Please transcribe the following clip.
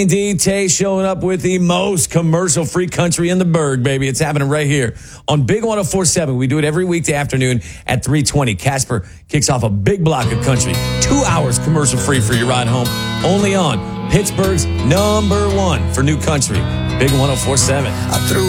D-Tay showing up with the most commercial-free country in the Berg, baby. It's happening right here on Big 104.7. We do it every weekday afternoon at 3:20. Casper kicks off a big block of country. 2 hours commercial-free for your ride home. Only on Pittsburgh's #1 for new country. Big 104.7. I threw